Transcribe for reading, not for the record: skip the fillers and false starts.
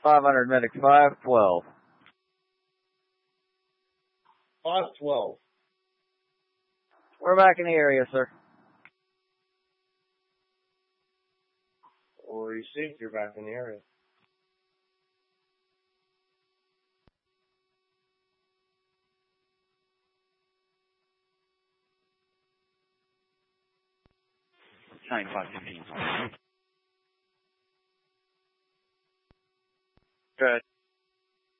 500 medic 512. 512. We're back in the area, sir. Or you think you're back in the area. Nine 515.